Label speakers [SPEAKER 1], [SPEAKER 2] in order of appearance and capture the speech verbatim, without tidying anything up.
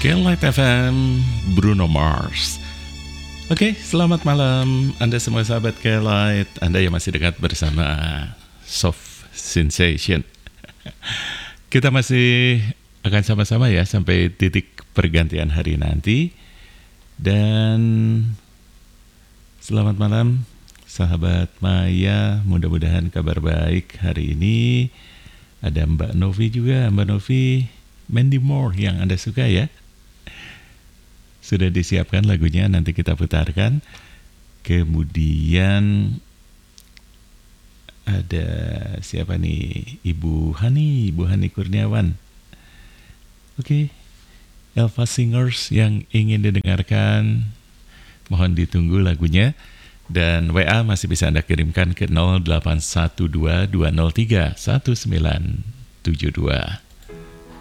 [SPEAKER 1] K-Light F M, Bruno Mars. Oke, selamat malam Anda semua sahabat K-Light. Anda yang masih dekat bersama Soft Sensation. Kita masih akan sama-sama ya sampai titik pergantian hari nanti. Dan selamat malam sahabat Maya, mudah-mudahan kabar baik hari ini. Ada Mbak Novi juga, Mbak Novi, Mandy Moore yang Anda suka ya. Sudah disiapkan lagunya, nanti kita putarkan. Kemudian ada siapa nih? Ibu Hani, Ibu Hani Kurniawan. Oke, Elva Singers yang ingin didengarkan, mohon ditunggu lagunya. Dan W A masih bisa Anda kirimkan ke nol delapan satu dua dua nol tiga satu sembilan tujuh dua.